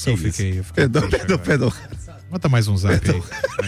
Nossa, eu fiquei Perdão. Bota mais um zap aí.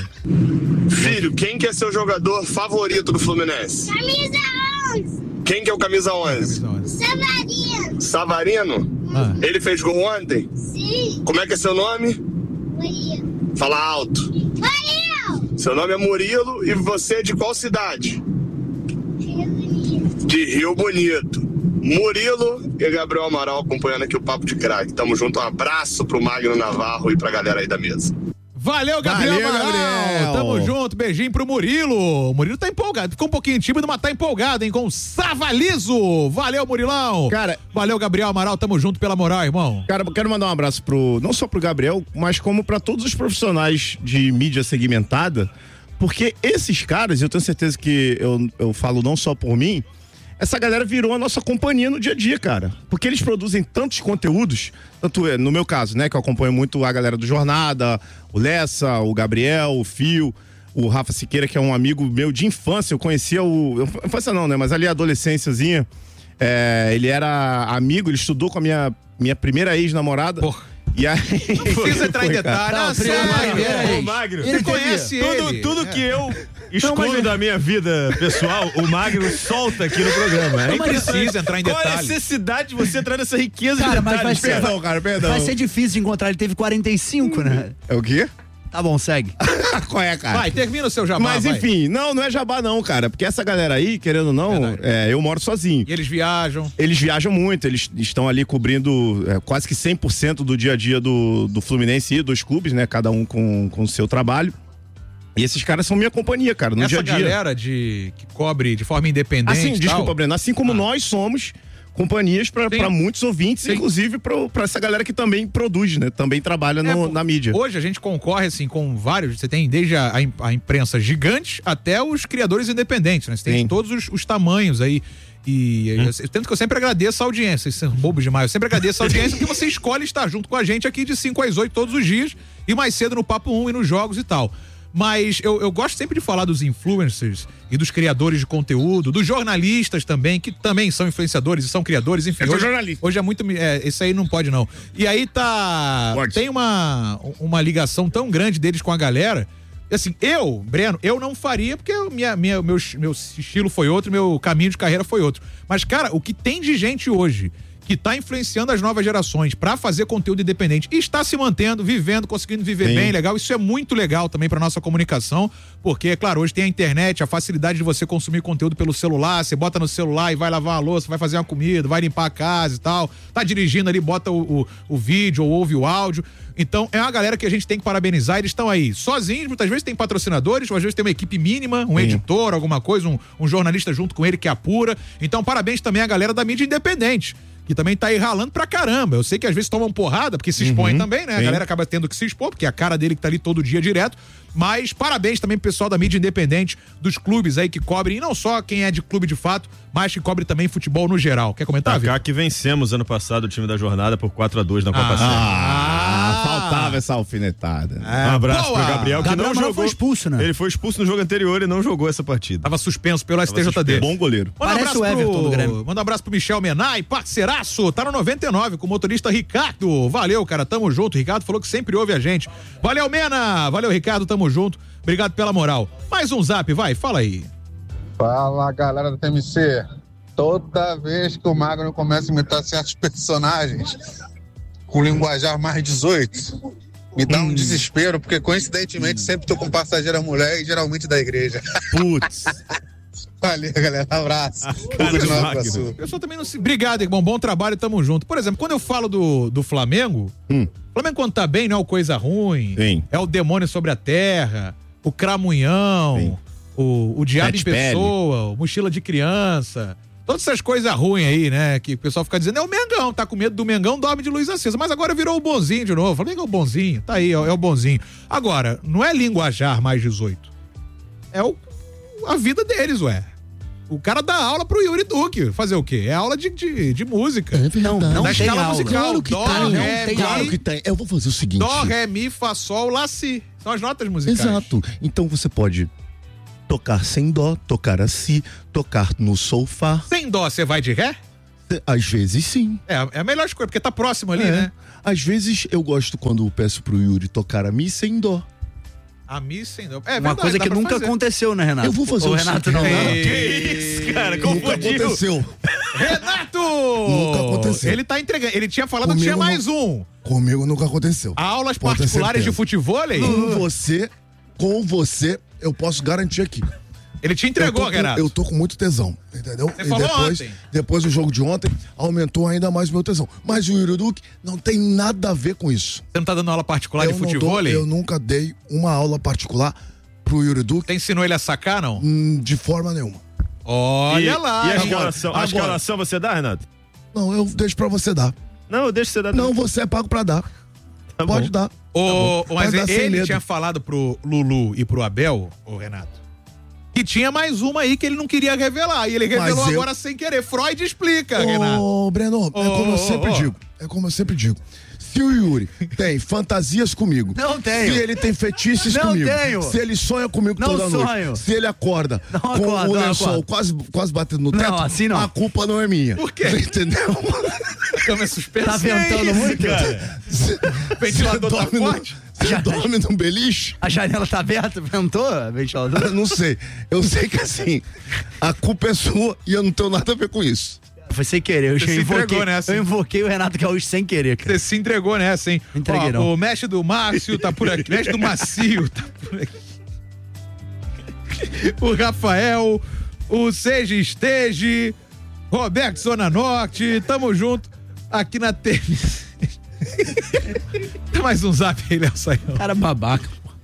Filho, quem que é seu jogador favorito do Fluminense? Camisa 11. Quem que é o camisa 11? Savarino. Savarino? Ele fez gol ontem? Sim. Como é que é seu nome? Murilo. Fala alto. Murilo. Seu nome é Murilo e você é de qual cidade? Rio Bonito. De Rio Bonito. Murilo e Gabriel Amaral acompanhando aqui o Papo de Craque. Tamo junto, um abraço pro Magno Navarro e pra galera aí da mesa. Valeu, Gabriel Amaral. Tamo junto, beijinho pro Murilo. O Murilo tá empolgado, ficou um pouquinho tímido, mas tá empolgado, hein, com o Savalizo. Valeu, Murilão. Cara, valeu, Gabriel Amaral, tamo junto pela moral, irmão. Cara, quero mandar um abraço não só pro Gabriel, mas como pra todos os profissionais de mídia segmentada, porque esses caras, eu tenho certeza que eu falo não só por mim, essa galera virou a nossa companhia no dia a dia, cara. Porque eles produzem tantos conteúdos, tanto no meu caso, né, que eu acompanho muito a galera do Jornada, o Lessa, o Gabriel, o Fio, o Rafa Siqueira, que é um amigo meu de infância. Eu conhecia infância não, né, mas ali a adolescênciazinha. Ele era amigo, ele estudou com a minha primeira ex-namorada. Porra. E aí... Não precisa entrar em detalhes. O Magno. Você conhece ele. Tudo que eu excluo da minha vida pessoal, o Magno solta aqui no programa. Não precisa entrar em detalhes. Qual a necessidade de você entrar nessa riqueza cara, de detalhes? Perdão. Vai ser difícil de encontrar, ele teve 45, né? É o quê? Tá bom, segue. Qual é, cara? Vai, termina o seu jabá. Mas enfim, não é jabá não, cara, porque essa galera aí, querendo ou não, eu moro sozinho. E eles viajam? Eles viajam muito, eles estão ali cobrindo quase que 100% do dia a dia do Fluminense e dos clubes, né, cada um com o seu trabalho. E esses caras são minha companhia, cara, no dia a dia. Essa galera que cobre de forma independente assim, desculpa, Breno, assim como nós somos companhias para muitos ouvintes, inclusive para essa galera que também produz, né? Também trabalha na mídia. Hoje a gente concorre assim com vários, você tem desde a imprensa gigante até os criadores independentes, né? Você tem todos os tamanhos aí. E tanto que eu sempre agradeço a audiência, isso é bobo demais, eu sempre agradeço a audiência porque você escolhe estar junto com a gente aqui de 5 às 8 todos os dias e mais cedo no Papo 1 e nos jogos e tal. Mas eu gosto sempre de falar dos influencers e dos criadores de conteúdo, dos jornalistas também, que também são influenciadores e são criadores, enfim. Hoje é muito... isso aí não pode não. E aí tem uma ligação tão grande deles com a galera. Assim, Breno, eu não faria porque meu estilo foi outro, meu caminho de carreira foi outro. Mas, cara, o que tem de gente hoje que tá influenciando as novas gerações pra fazer conteúdo independente e está se mantendo, vivendo, conseguindo viver bem, legal. Isso é muito legal também pra nossa comunicação, porque, claro, hoje tem a internet, a facilidade de você consumir conteúdo pelo celular, você bota no celular e vai lavar uma louça, vai fazer uma comida, vai limpar a casa e tal, tá dirigindo ali, bota o vídeo ou ouve o áudio. Então, é uma galera que a gente tem que parabenizar, eles estão aí sozinhos, muitas vezes tem patrocinadores, ou às vezes tem uma equipe mínima, um editor, alguma coisa, um jornalista junto com ele que apura. Então, parabéns também à galera da mídia independente, que também tá aí ralando pra caramba. Eu sei que às vezes tomam porrada, porque se expõem também, né? A galera acaba tendo que se expor, porque é a cara dele que tá ali todo dia direto. Mas parabéns também pro pessoal da mídia independente, dos clubes aí que cobrem, e não só quem é de clube de fato, mas que cobre também futebol no geral. Quer comentar, Vitor? Que vencemos ano passado o time da Jornada por 4-2 na Copa Série. Faltava essa alfinetada. Um abraço pro Gabriel, que não jogou. Foi expulso, né? Ele foi expulso no jogo anterior e não jogou essa partida. Tava suspenso pelo STJD. Bom goleiro. Parece o Everton do Grêmio. Manda um abraço pro Michel Menai, parceiraço, tá no 99 com o motorista Ricardo. Valeu, cara, tamo junto. Ricardo falou que sempre ouve a gente. Valeu, Mena! Valeu, Ricardo, tamo junto. Obrigado pela moral. Mais um zap, vai, fala aí. Fala, galera do TMC. Toda vez que o Magno começa a imitar certos personagens com linguajar mais 18, me dá um desespero, porque coincidentemente sempre tô com passageira mulher e geralmente da igreja. Putz. Valeu, galera. Abraço. O pessoal também não se... Obrigado, irmão. Bom trabalho, tamo junto. Por exemplo, quando eu falo do Flamengo, o Flamengo quando tá bem não é o coisa ruim, é o demônio sobre a terra, o cramunhão, o diabo em pessoa, o mochila de criança, todas essas coisas ruins aí, né, que o pessoal fica dizendo, é o Mengão, tá com medo do Mengão, dorme de luz acesa, mas agora virou o bonzinho de novo. Falei que é o bonzinho, tá aí, é o bonzinho. Agora, não é linguajar mais 18, é a vida deles, ué. O cara dá aula pro Yuri Duque. Fazer o quê? É aula de música. Não da escala musical. Claro que tem. Eu vou fazer o seguinte. Dó, ré, mi, fá, sol, lá, si. São as notas musicais. Exato. Então você pode tocar sem dó, tocar a si, tocar no sol, fá. Sem dó, você vai de ré? Às vezes sim. É a melhor escolha, porque tá próximo ali, né? Às vezes eu gosto quando eu peço pro Yuri tocar a missa em dó. A missa ainda. Uma coisa que nunca aconteceu, né, Renato? Eu vou fazer o Renato não. Que isso, cara? Nunca aconteceu. Renato! Nunca aconteceu. Ele tá entregando. Ele tinha falado que tinha mais um. Comigo nunca aconteceu. Aulas Pode ter particulares de certeza. futevôlei? Com você, eu posso garantir aqui. Ele te entregou, Renato. Eu tô com muito tesão, entendeu? Você falou ontem. Depois do jogo de ontem, aumentou ainda mais o meu tesão. Mas o Yuri Duque não tem nada a ver com isso. Você não tá dando aula particular de futevôlei? Eu nunca dei uma aula particular pro Yuri Duque. Você ensinou ele a sacar, não? De forma nenhuma. Olha lá. E a escalação? A escalação você dá, Renato? Não, eu deixo pra você dar. Não, eu deixo você dar. Não, você é pago pra dar. Tá Pode bom. dar. Mas Pode dar sem ele medo. tinha falado pro Lulu e pro Abel, o Renato, que tinha mais uma aí que ele não queria revelar. E ele revelou agora sem querer. Freud explica, Renato. Ô, Breno, é como eu sempre digo. É como eu sempre digo. Se o Yuri tem fantasias comigo. Não tenho. Se ele tem fetiches Não comigo. tenho. Se ele sonha comigo Não toda sonho. noite. Se ele acorda Não com acordo, o não lençol acordo. quase batendo no teto. Não, assim não. A culpa não é minha. Por quê? Entendeu? A cama é suspensa. Tá ventando muito, cara? O ventilador tá forte? Você dorme num beliche? A janela tá aberta, ventou, ventilador? Eu não sei. Eu sei que assim, a culpa é sua e eu não tenho nada a ver com isso. Foi sem querer. Você se entregou nessa. Eu invoquei o Renato Gaúcho sem querer, cara. Você se entregou nessa, hein? Entreguei, não. O mestre do Márcio tá por aqui. Mestre do Macio tá por aqui. O Rafael, o Seja Estege, Roberto Zona Norte, tamo junto aqui na TMC. Tem mais um zap aí, Léo Saião. Cara babaca.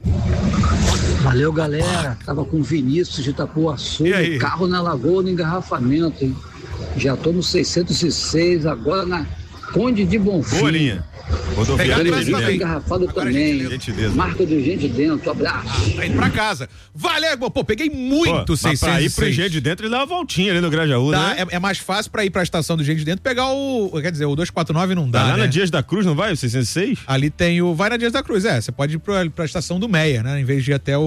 Valeu, galera. Tava com o Vinícius de Itapuaçu, E aí? carro na lagoa no engarrafamento, hein? Já tô no 606, agora na Conde de Bonfim. Boa linha. Rodoviária Pegar de atrás dentro. Engarrafado Agora, também. gentileza. Marca de gente dentro, abraço. Tá indo pra casa. Valeu, pô, peguei muito Pô, mas pra ir pro 606. Engenho de Dentro, ele dá uma voltinha ali no Grajaú, Dá, né? é mais fácil pra ir pra estação do Engenho de Dentro pegar quer dizer, o 249 não dá, Lá né? na Dias da Cruz, não vai? O 606? Ali tem vai na Dias da Cruz, você pode ir pra estação do Meia, né? Em vez de ir até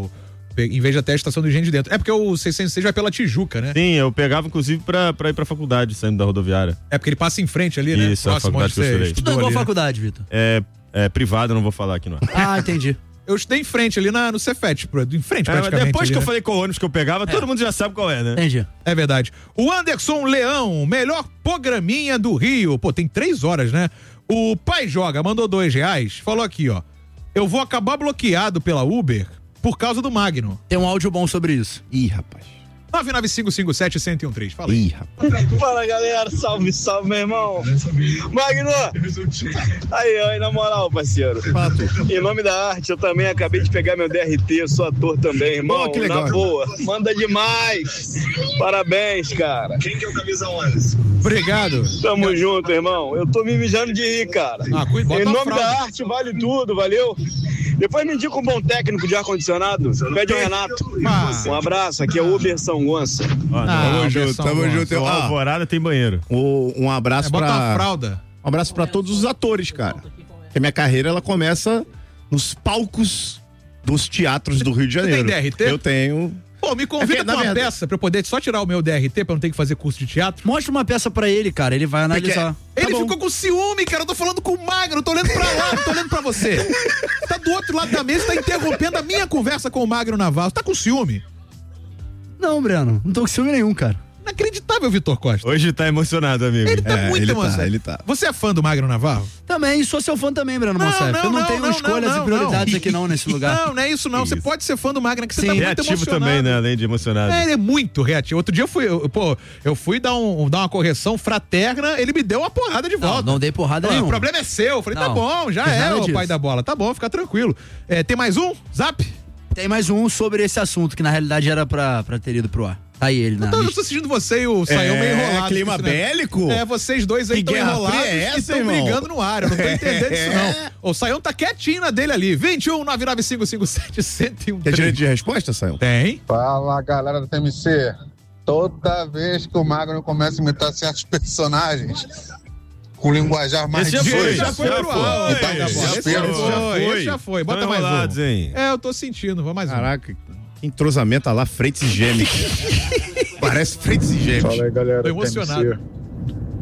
a estação do Engenho de Dentro. É porque o 606 vai pela Tijuca, né? Sim, eu pegava inclusive pra ir pra faculdade, saindo da rodoviária. É porque ele passa em frente ali, né? Isso, a faculdade que eu estudei. Estudou em qual faculdade, Vitor? É privado, eu não vou falar aqui não. Ah, entendi. Eu estudei em frente ali no Cefet, em frente praticamente. Depois ali, que eu né? falei qual ônibus que eu pegava, todo mundo já sabe qual é, né? Entendi. É verdade. O Anderson Leão, melhor programinha do Rio. Pô, tem 3 horas, né? O Pai Joga mandou R$2. Falou aqui, ó. Eu vou acabar bloqueado pela Uber por causa do Magno. Tem um áudio bom sobre isso. Ih, rapaz. 99557-1013. Fala aí. Ih, rapaz. Fala, galera, salve, salve, meu irmão. Magno, aí, na moral, parceiro. Em nome da arte, eu também acabei de pegar meu DRT, sou ator também, irmão. Que legal. Na boa, manda demais. Parabéns, cara. Quem que é o camisa 11? Obrigado. Tamo junto, irmão. Eu tô me mijando de rir, cara. Bota Em a nome fralda. da arte, vale tudo, valeu? Depois me indica um bom técnico de ar-condicionado. Pede o Renato. Um abraço, aqui é o Uber São Gonçalo. Tamo junto, Anderson, tamo bom. junto. Alvorada tem banheiro. Um abraço Bota uma pra... fralda. Um abraço pra todos os atores, cara. Porque a minha carreira, ela começa nos palcos dos teatros do Rio de Janeiro. tem DRT? Eu tenho. Pô, me convida que, pra na uma verdade- peça pra eu poder só tirar o meu DRT pra não ter que fazer curso de teatro. Mostra uma peça pra ele, cara. Ele vai analisar. Ele ficou com ciúme, cara. Eu tô falando com o Magno, eu tô olhando pra lá, não tô olhando pra você. Tá do outro lado da mesa, tá interrompendo a minha conversa com o Magno Navarro. Você tá com ciúme? Não, Breno. Não tô com ciúme nenhum, cara. Inacreditável, Vitor Costa. Hoje tá emocionado, amigo. Ele tá muito emocionado. ele tá. Você é fã do Magno Navarro? Também, sou seu fã também, Breno Monsef. Eu não tenho escolhas e prioridades aqui não, nesse lugar. Não, não é isso não. Você pode ser fã do Magno, que você Sim. tá muito Reativo emocionado. também, né? Além de emocionado. É, ele é muito reativo. Outro dia eu fui dar uma correção fraterna, ele me deu uma porrada de volta. Não dei porrada O nenhuma. problema é seu. Eu falei, tá Não, bom, já fiz é nada o disso. pai da bola. Tá bom, fica tranquilo. Tem mais um? Zap? Tem mais um sobre esse assunto, que na realidade era pra ter ido pro ar. Tá aí ele na Eu tô lista. assistindo você e o Saião meio enrolados. clima com isso, né? bélico? Vocês dois aí Que estão guerra enrolados fria é e essa, estão irmão? brigando no ar. Eu não tô entendendo isso, não. O Saião tá quietinho na dele ali. 21 99557 1013. Tem direito de resposta, Sayão? Tem. Fala, galera do TMC. Toda vez que o Magno começa a imitar certos personagens com linguajar mais Esse já foi, Esse já foi pro ar. Pai da bola. Esse já foi. Bota Tão mais enrolados, um. hein? Eu tô sentindo. Vamos mais um. Caraca, que entrosamento lá, Freitas e Gêmeos. Parece Freitas e Gêmeos. Fala aí, galera Tô do emocionado. TMC.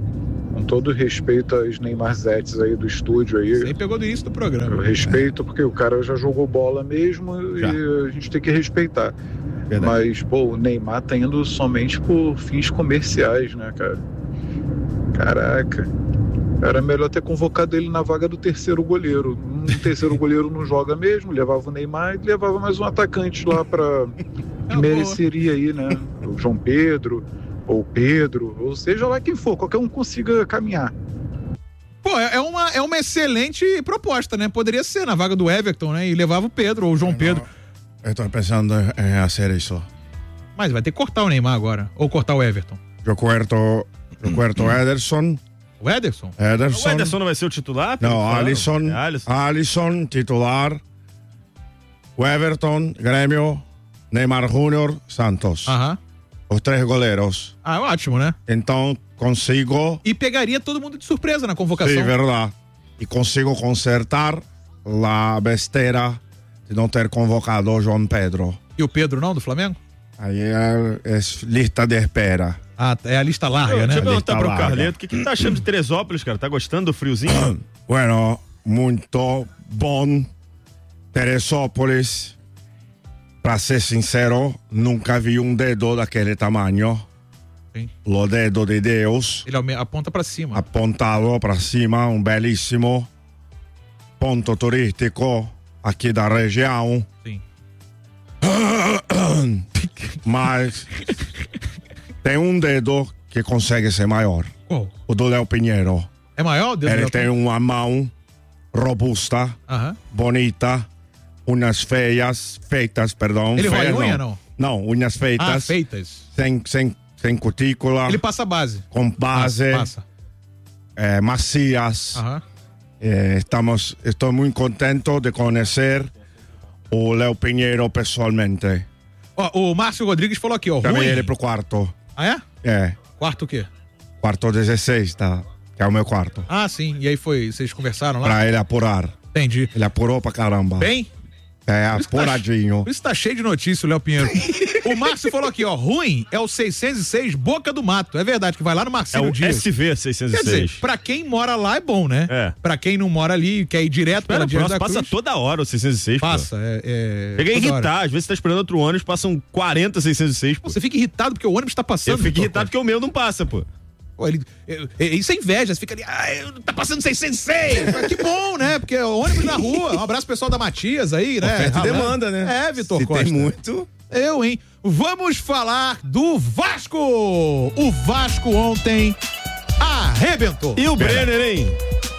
todo respeito às Neymarzetes aí do estúdio aí. Isso aí pegou do início do programa. Eu respeito porque o cara já jogou bola mesmo e a gente tem que respeitar. Verdade. Mas, o Neymar tá indo somente por fins comerciais, né, cara? Caraca. Era melhor ter convocado ele na vaga do terceiro goleiro. Um terceiro goleiro não joga mesmo, levava o Neymar e levava mais um atacante lá que mereceria aí, né? O João Pedro, ou Pedro, ou seja lá quem for, qualquer um consiga caminhar. Pô, é uma excelente proposta, né? Poderia ser na vaga do Everton, né? E levava o Pedro ou o João Pedro. Eu tô pensando em fazer isso. Mas vai ter que cortar o Neymar agora. Ou cortar o Everton. Eu corto Ederson. O Ederson? O Ederson não vai ser o titular? Não, Alisson, titular. O Everton, Grêmio, Neymar Júnior, Santos. Aham. Os 3 goleiros. Ah, ótimo, né? Então, consigo... E pegaria todo mundo de surpresa na convocação. Sim, verdade. E consigo consertar a besteira de não ter convocado o João Pedro. E o Pedro não, do Flamengo? Aí é lista de espera. Ah, é a lista larga, né? Deixa eu perguntar pro larga. Carleto, o que ele tá achando de Teresópolis, cara? Tá gostando do friozinho? Bueno, muito bom. Teresópolis, pra ser sincero, nunca vi um dedo daquele tamanho. Sim. O dedo de Deus. Ele aponta pra cima. Apontado pra cima, um belíssimo ponto turístico aqui da região. Sim. Mas tem um dedo que consegue ser maior. Qual? O do Léo Pinheiro. É maior o dedo? Ele tem uma mão robusta, bonita, unhas feitas, perdão. Ele rói feias, unha, não? Não, unhas feitas. Ah, feitas. Sem cutícula. Ele passa base. Com base. Passa. Macias. Estou muito contente de conhecer o Léo Pinheiro pessoalmente. Ó, o Márcio Rodrigues falou aqui, ó. Chamei ruim. ele pro quarto. Ah, é? É. Quarto o quê? Quarto 16, tá? Que é o meu quarto. Ah, sim. E aí vocês conversaram lá? Pra ele apurar. Entendi. Ele apurou pra caramba. Bem? É, apuradinho. Por isso tá cheio de notícia o Léo Pinheiro. O Márcio falou aqui, ó, ruim é o 606 Boca do Mato. É verdade, que vai lá no Marcelo É o Dias. SV 606. Quer dizer, pra quem mora lá é bom, né? É. Pra quem não mora ali, quer ir direto pela Dias da Cruz. Passa toda hora o 606, Passa, Peguei toda irritar, hora. às vezes você tá esperando outro ônibus, passam 40 606, pô. Você fica irritado porque o ônibus tá passando. Eu fico irritado porque o meu não passa, pô. Pô, isso é inveja, você fica ali, tá passando 606, que bom, né? Porque o ônibus na rua, um abraço pessoal da Matias aí, né? Oferta e demanda, né? É, Vitor Se Costa. tem muito... Eu, hein? Vamos falar do Vasco! O Vasco ontem arrebentou. E o Brenner, hein?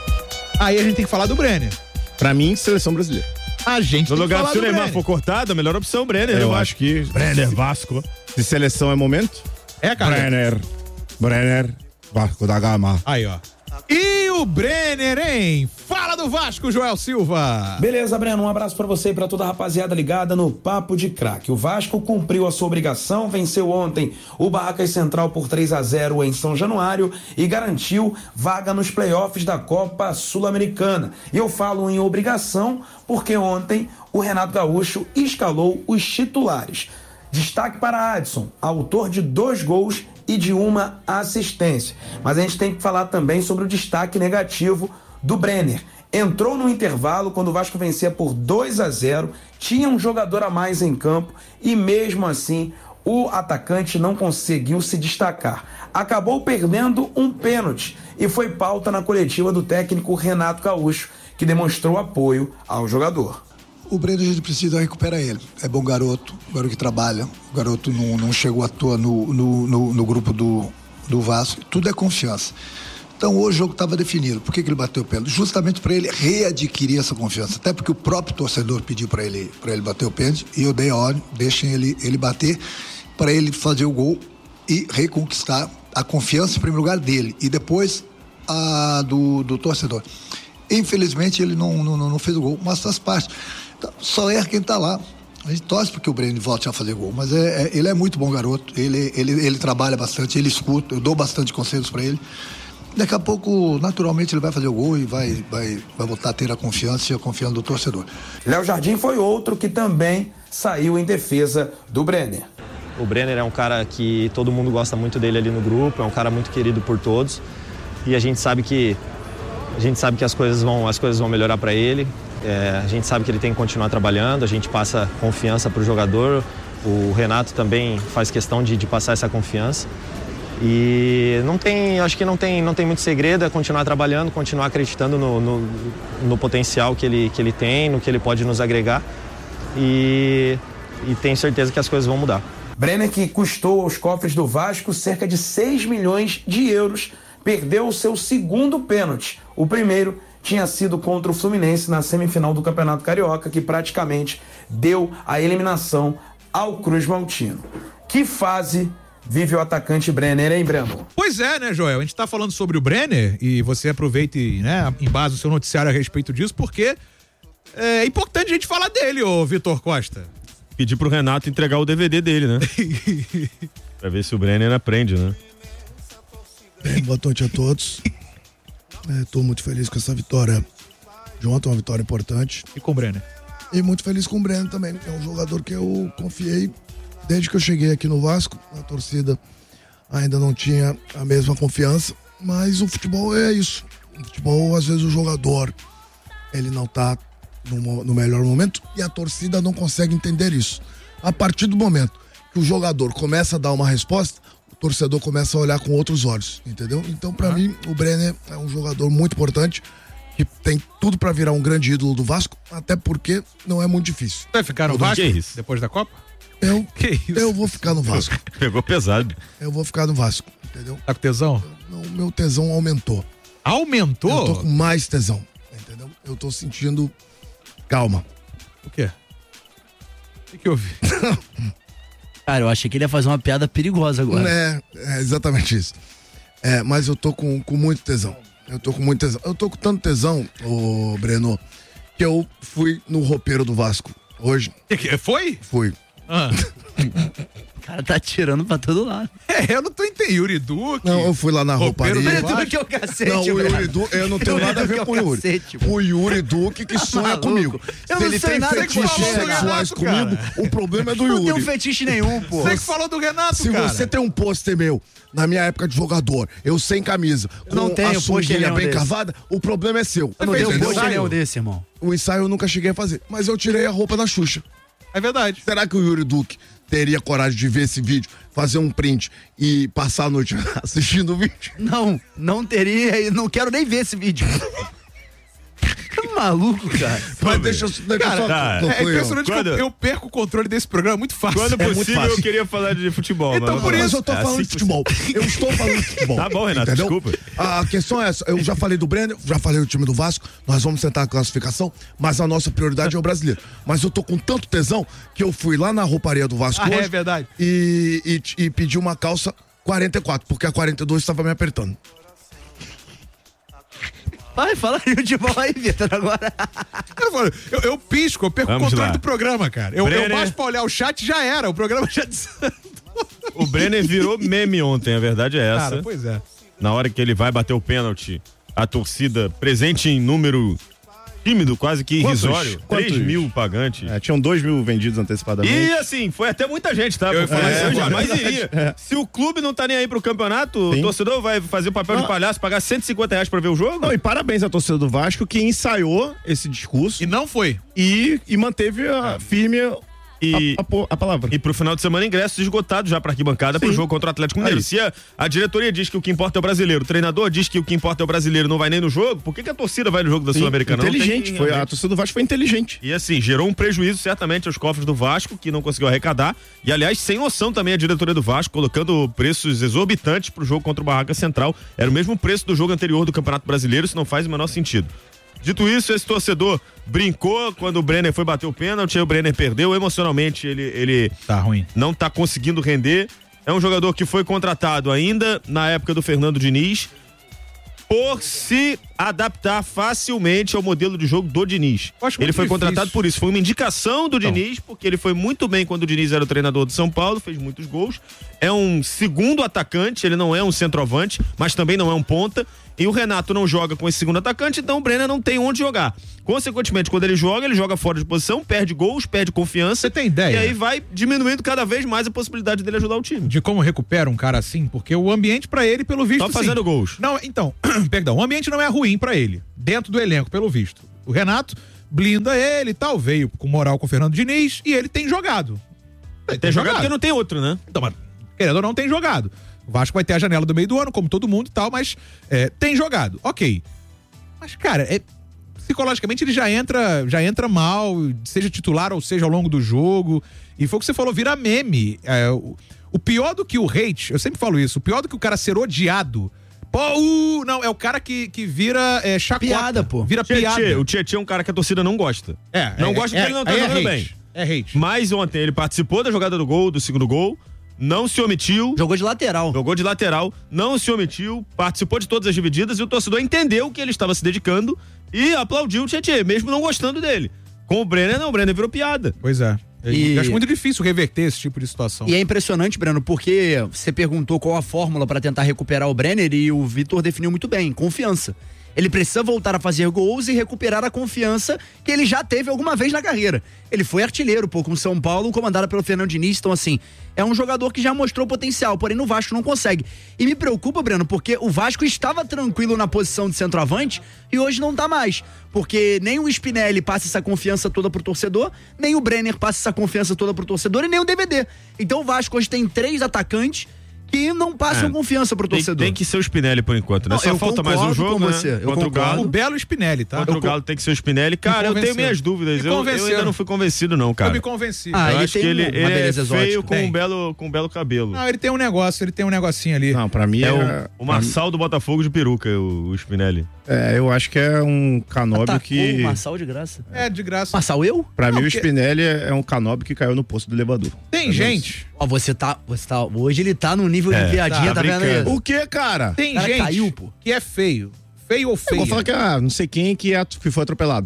Aí a gente tem que falar do Brenner. Pra mim, seleção brasileira. A gente No tem que lugar falar se o do Neymar Brenner. for cortado, a melhor opção é o Brenner. Eu acho que... Brenner, Vasco. Se seleção é momento... É, cara? Brenner, Vasco da Gama. Aí, ó. E o Brenner, hein? Fala do Vasco, Joel Silva. Beleza, Breno, um abraço pra você e pra toda a rapaziada ligada no Papo de Craque. O Vasco cumpriu a sua obrigação, venceu ontem o Barracas Central por 3-0 em São Januário e garantiu vaga nos playoffs da Copa Sul-Americana. E eu falo em obrigação porque ontem o Renato Gaúcho escalou os titulares. Destaque para Adson, autor de 2 gols e de 1 assistência. Mas a gente tem que falar também sobre o destaque negativo do Brenner. Entrou no intervalo quando o Vasco vencia por 2-0, tinha um jogador a mais em campo e mesmo assim o atacante não conseguiu se destacar. Acabou perdendo um pênalti e foi pauta na coletiva do técnico Renato Gaúcho, que demonstrou apoio ao jogador. O Brenner, a gente precisa recuperar ele. É bom garoto que trabalha. O garoto não chegou à toa no grupo do Vasco. Tudo é confiança. Então hoje o jogo estava definido. Por que ele bateu o pênalti? Justamente para ele readquirir essa confiança. Até porque o próprio torcedor pediu para ele bater o pênalti. E eu dei a ordem, deixem ele bater, para ele fazer o gol e reconquistar a confiança, em primeiro lugar, dele. E depois a do torcedor. Infelizmente ele não fez o gol, mas faz parte. Só erra quem tá lá. A gente torce porque o Brenner volte a fazer gol, mas ele é muito bom garoto, ele trabalha bastante, ele escuta, eu dou bastante conselhos para ele. Daqui a pouco, naturalmente, ele vai fazer o gol e vai voltar a ter a confiança e a confiança do torcedor. Léo Jardim foi outro que também saiu em defesa do Brenner. O Brenner é um cara que todo mundo gosta muito dele ali no grupo, é um cara muito querido por todos. e a gente sabe que as coisas vão melhorar para ele. A gente sabe que ele tem que continuar trabalhando, a gente passa confiança para o jogador. O Renato também faz questão de passar essa confiança. E acho que não tem muito segredo, é continuar trabalhando, continuar acreditando no potencial que ele tem, no que ele pode nos agregar. E tenho certeza que as coisas vão mudar. Brenner, que custou aos cofres do Vasco cerca de 6 milhões de euros, perdeu o seu segundo pênalti. O primeiro tinha sido contra o Fluminense na semifinal do Campeonato Carioca, que praticamente deu a eliminação ao Cruz Maltino. Que fase vive o atacante Brenner, hein, Breno? Pois é, né, Joel? A gente tá falando sobre o Brenner e você aproveite, né, embasa o seu noticiário a respeito disso, porque é importante a gente falar dele, ô Vitor Costa. Pedir pro Renato entregar o DVD dele, né? Pra ver se o Brenner aprende, né? Bem, boa noite a todos. Tô muito feliz com essa vitória de ontem, uma vitória importante. E com o Brenner? E muito feliz com o Brenner também. É um jogador que eu confiei desde que eu cheguei aqui no Vasco. A torcida ainda não tinha a mesma confiança, mas o futebol é isso. O futebol, às vezes, o jogador ele não tá no melhor momento e a torcida não consegue entender isso. A partir do momento que o jogador começa a dar uma resposta, o torcedor começa a olhar com outros olhos, entendeu? Então, pra mim, o Brenner é um jogador muito importante, que tem tudo pra virar um grande ídolo do Vasco, até porque não é muito difícil. Vai ficar no Vasco depois da Copa? Eu vou ficar no Vasco. Pegou pesado. Eu vou ficar no Vasco, entendeu? Tá com tesão? Não, meu tesão aumentou. Aumentou? Eu tô com mais tesão, entendeu? Eu tô sentindo calma. O quê? O que eu vi? Cara, eu achei que ele ia fazer uma piada perigosa agora. É exatamente isso. Mas eu tô com muito tesão. Eu tô com tanto tesão, ô Breno, que eu fui no roupeiro do Vasco hoje. Foi? Fui. O cara tá tirando pra todo lado. Eu não tô entendendo. Yuri Duque. Não, eu fui lá na rouparia. O Yuri Duque é o cacete. Não, o Yuri Duque, eu não tenho nada a ver com o Yuri. O Yuri Duque que sonha comigo. Se ele tem fetiches sexuais comigo, o problema é do Yuri. Não tem fetiche nenhum, pô. Você que falou do Renato, Se você tem um pôster meu, na minha época de jogador, eu sem camisa, com a sunguinha bem cavada, o problema é seu. Eu não tenho pôster nenhum desse, irmão. O ensaio eu nunca cheguei a fazer, mas eu tirei a roupa da Xuxa. É verdade. Será que o Yuri Duque teria coragem de ver esse vídeo, fazer um print e passar a noite assistindo o vídeo? Não teria e não quero nem ver esse vídeo. Tá maluco, cara. Mas deixa eu só é impressionante que eu perco o controle desse programa muito fácil. Quando muito possível, fácil. eu queria falar de futebol. Então, por isso. Mas eu tô falando de futebol. Eu estou falando de futebol. Tá bom, Renato, entendeu? desculpa. A questão é essa. Eu já falei do Brenner, já falei do time do Vasco. Nós vamos tentar a classificação, mas a nossa prioridade é o brasileiro. Mas eu tô com tanto tesão que eu fui lá na rouparia do Vasco hoje. É verdade. E pedi uma calça 44, porque a 42 estava me apertando. Vai, fala aí o de bola aí, Vitor, agora. Eu pisco, eu perco o controle do programa, cara. Eu baixo pra olhar o chat, já era, o programa já desandou. O Brenner virou meme ontem, a verdade é essa. Cara, pois é. Na hora que ele vai bater o pênalti, a torcida presente em número tímido, quase que irrisório. 3 mil pagantes. Tinham 2 mil vendidos antecipadamente. E assim, foi até muita gente, tá? Eu jamais iria. Se o clube não tá nem aí pro campeonato, o torcedor vai fazer o papel de palhaço, pagar R$150 pra ver o jogo? Não, e parabéns à torcida do Vasco que ensaiou esse discurso. E não foi. E manteve firme a palavra. E pro final de semana, ingressos esgotados já pra arquibancada pro jogo contra o Atlético Mineiro. Se a diretoria diz que o que importa é o brasileiro, o treinador diz que o que importa é o brasileiro, não vai nem no jogo, por que a torcida vai no jogo da Sul-Americana? Inteligente, a torcida do Vasco foi inteligente. E assim, gerou um prejuízo certamente aos cofres do Vasco, que não conseguiu arrecadar, e aliás, sem noção também a diretoria do Vasco, colocando preços exorbitantes pro jogo contra o Barraca Central. Era o mesmo preço do jogo anterior do Campeonato Brasileiro, isso não faz o menor sentido. Dito isso, esse torcedor brincou quando o Brenner foi bater o pênalti, aí o Brenner perdeu, emocionalmente ele tá ruim. Não tá conseguindo render. É um jogador que foi contratado ainda na época do Fernando Diniz por se adaptar facilmente ao modelo de jogo do Diniz. Ele foi contratado por isso, foi uma indicação do Diniz, porque ele foi muito bem quando o Diniz era o treinador de São Paulo, fez muitos gols, é um segundo atacante, ele não é um centroavante, mas também não é um ponta. E o Renato não joga com esse segundo atacante, então o Brenner não tem onde jogar. Consequentemente, quando ele joga fora de posição, perde gols, perde confiança. Você tem ideia? E aí vai diminuindo cada vez mais a possibilidade dele ajudar o time. De como recupera um cara assim? Porque o ambiente pra ele, pelo visto, Tá fazendo gols. Não, então, perdão, o ambiente não é ruim pra ele, dentro do elenco, pelo visto. O Renato blinda ele e tal, veio com moral com o Fernando Diniz e ele tem jogado. Tem jogado porque não tem outro, né? Então, mas, querendo ou não, tem jogado. O Vasco vai ter a janela do meio do ano, como todo mundo e tal, mas tem jogado. Ok. Mas, cara, psicologicamente ele já entra mal, seja titular ou seja ao longo do jogo. E foi o que você falou, vira meme. O pior do que o hate, eu sempre falo isso, o pior do que o cara ser odiado. Pô, não, é o cara que vira chacota. Piada, pô. Vira piada. O Tietê é um cara que a torcida não gosta. Não gosta porque ele não tá jogando bem. É hate. Mas ontem ele participou da jogada do gol, do segundo gol. Não se omitiu. Jogou de lateral. Não se omitiu, participou de todas as divididas e o torcedor entendeu que ele estava se dedicando e aplaudiu o Tietê, mesmo não gostando dele. Com o Brenner, não, o Brenner virou piada. Pois é. Eu acho muito difícil reverter esse tipo de situação. E é impressionante, Breno, porque você perguntou qual a fórmula para tentar recuperar o Brenner e o Vitor definiu muito bem, confiança. Ele precisa voltar a fazer gols e recuperar a confiança que ele já teve alguma vez na carreira. Ele foi artilheiro, com São Paulo, comandado pelo Fernando Diniz. Então, assim, é um jogador que já mostrou potencial, porém no Vasco não consegue. E me preocupa, Breno, porque o Vasco estava tranquilo na posição de centroavante e hoje não tá mais. Porque nem o Spinelli passa essa confiança toda pro torcedor, nem o Brenner passa essa confiança toda pro torcedor e nem o DVD. Então o Vasco hoje tem 3 atacantes que não passam confiança pro torcedor. Tem que ser o Spinelli por enquanto, né? Só falta mais um jogo, né? Contra o Galo. O belo Spinelli, tá? Contra o Galo tem que ser o Spinelli. Cara, eu tenho minhas dúvidas. Eu ainda não fui convencido, não, cara. Eu me convenci. Eu acho que ele é feio com um belo cabelo. Não, ele tem um negocinho ali. Não, pra mim o Marçal do Botafogo de peruca, o Spinelli. Eu acho que é um canóbio que... o Marçal de graça. De graça. Marçal eu? Pra mim o Spinelli é um canóbio que caiu no poço do elevador. Tem gente... Ó, você tá... Hoje ele tá no nível de piadinha, tá vendo aí? O que, cara? Tem gente caiu, pô. Que é feio. Feio ou feio? Eu vou falar que não sei quem que foi atropelado.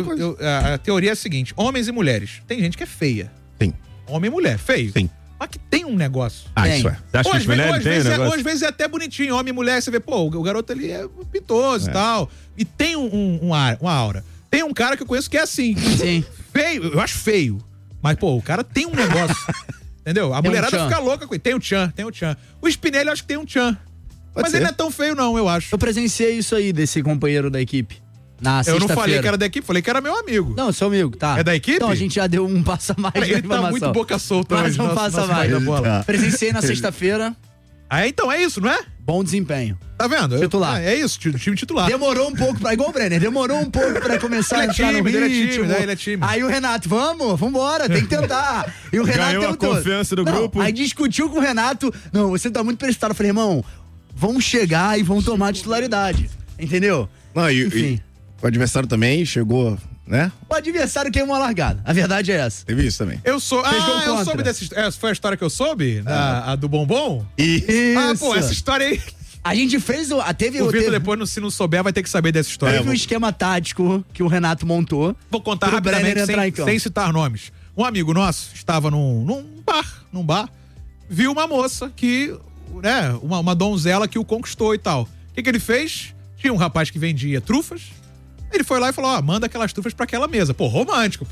A teoria é a seguinte, homens e mulheres. Tem gente que é feia. Tem. Homem e mulher, feio. Tem. Mas que tem um negócio. Isso é. Você acha que o Spinelli tem um negócio? Às vezes é até bonitinho, homem e mulher, você vê, pô, o garoto ali é pintoso e tal. E tem uma aura. Tem um cara que eu conheço que é assim. Sim. Feio, eu acho feio. Mas, pô, o cara tem um negócio. Entendeu? A mulherada fica louca com ele. Tem o tchan. O Spinelli eu acho que tem um tchan. Mas ele não é tão feio não, eu acho. Eu presenciei isso aí desse companheiro da equipe. Na eu não sexta-feira. falei que era da equipe, falei que era meu amigo. Não, seu amigo, tá. É da equipe? Então a gente já deu um passo a mais. Ele tá muito boca solta mas hoje. não passa mais. Tá. Presenciei na sexta-feira. Então é isso, não é? Bom desempenho. Tá vendo? Titular. É isso, time titular. Demorou um pouco igual o Brenner, demorou um pouco pra começar a entrar no ritmo. Ele é time. Aí o Renato, vambora, tem que tentar. E o Renato ganhou a confiança do grupo. Aí discutiu com o Renato, não, você tá muito prestado. Eu falei, irmão, vão chegar e vão tomar a titularidade. Entendeu? Não, enfim. O adversário também chegou, né? O adversário queimou a largada. A verdade é essa. Teve isso também. Eu soube dessa história. Foi a história que eu soube? A do bombom? Isso. Pô, essa história aí. A gente fez o Vitor depois, se não souber, vai ter que saber dessa história. Teve um esquema tático que o Renato montou. Vou contar rapidamente, sem citar nomes. Um amigo nosso estava num bar, viu uma moça que, né, uma donzela que o conquistou e tal. O que ele fez? Tinha um rapaz que vendia trufas. Ele foi lá e falou, manda aquelas trufas pra aquela mesa. Pô, romântico.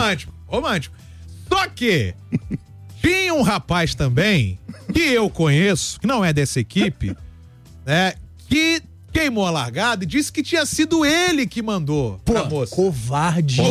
Só que tinha um rapaz também, que eu conheço, que não é dessa equipe, né, que queimou a largada e disse que tinha sido ele que mandou pra moça. Covardia.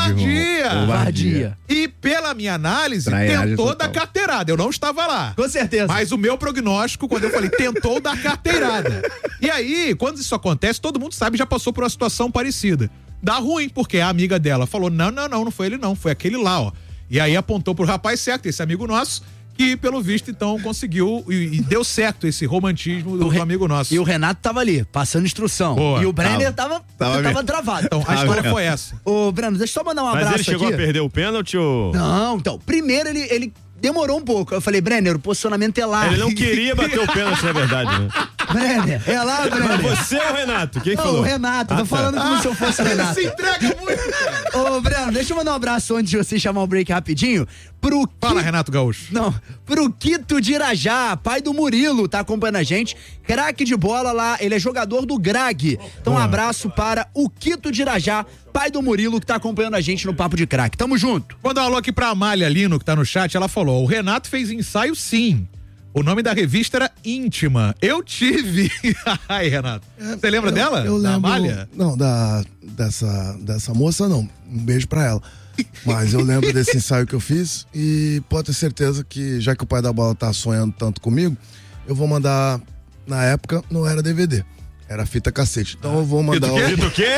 E pela minha análise, tentou dar carteirada. Eu não estava lá. Com certeza. Mas o meu prognóstico, quando eu falei, tentou dar carteirada. E aí, quando isso acontece, todo mundo sabe, já passou por uma situação parecida. Dá ruim, porque a amiga dela falou, não foi ele não, foi aquele lá, ó. E aí apontou pro rapaz certo, esse amigo nosso, que pelo visto então conseguiu e deu certo esse romantismo do amigo nosso. E o Renato tava ali, passando instrução. Boa, e o Brenner tava travado. Então a história foi essa. Ô, Breno, deixa eu só mandar um abraço aqui. Mas ele chegou a perder o pênalti ou... Não, então, primeiro ele demorou um pouco. Eu falei, Brenner, o posicionamento é lá. Ele não queria bater o pênalti, na verdade, né? Brenner, é lá, Brenner. Mas você é o Renato, quem falou? O Renato, tô falando como se eu fosse o Renato. Ele se entrega muito, cara. Ô, Breno, Adriano, deixa eu mandar um abraço antes de você chamar o break rapidinho. Fala, Renato Gaúcho. Não, pro Quito de Irajá, pai do Murilo, tá acompanhando a gente. Craque de bola lá, ele é jogador do Grag. Então um abraço para o Quito de Irajá, pai do Murilo, que tá acompanhando a gente no Papo de Craque. Tamo junto. Mandar um alô aqui pra Amália Lino, que tá no chat, ela falou, o Renato fez ensaio sim. O nome da revista era Íntima. Eu tive. Ai, Renato. Você lembra dela? Eu da lembro. Amália? Não, dessa moça não. Um beijo pra ela. Mas eu lembro desse ensaio que eu fiz e pode ter certeza que, já que o pai da bola tá sonhando tanto comigo, eu vou mandar, na época, não era DVD, era fita cassete. Então eu vou mandar... Fita o quê?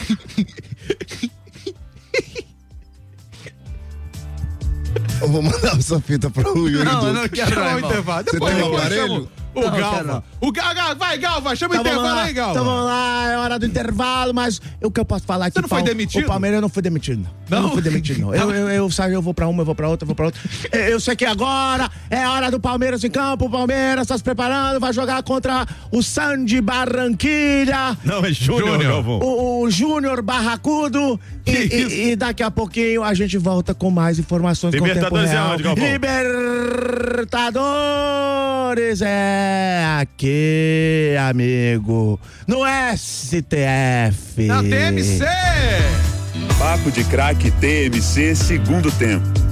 Eu vou mandar essa fita pro Yuri Não, Duque. eu não quero Chama o não, irmão. intervalo. Você Depois tem eu um chamo aparelho? o Galva. O Galva, vai, Galva, chama o intervalo aí, Galva. Então vamos lá, é hora do intervalo, mas o que eu posso falar aqui... Você não foi demitido? O Palmeiras eu não fui demitido. Não? Eu não fui demitido, não. Eu saio, eu vou pra uma, eu vou pra outra, eu vou pra outra. Eu sei que agora é hora do Palmeiras em campo, o Palmeiras tá se preparando, vai jogar contra o Sandy Barranquilha. Não, é Júnior, Galvão. O Júnior Barracudo e daqui a pouquinho a gente volta com mais informações com o tempo Libertadores é real. onde, Galvão? Libertadores é aqui, amigo, no STF. Na TMC! Papo de Craque TMC, segundo tempo.